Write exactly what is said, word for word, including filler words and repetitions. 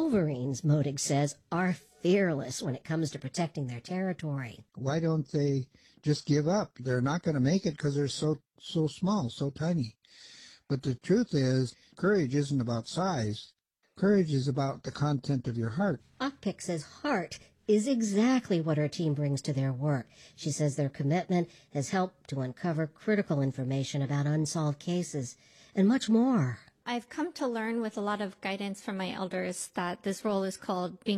Wolverines, Modig says, are fearless when it comes to protecting their territory. Why don't they just give up? They're not going to make it because they're so so small, so tiny. But the truth is, courage isn't about size. Courage is about the content of your heart. Ochpik says heart is exactly what her team brings to their work. She says their commitment has helped to uncover critical information about unsolved cases and much more. I've come to learn with a lot of guidance from my elders that this role is called being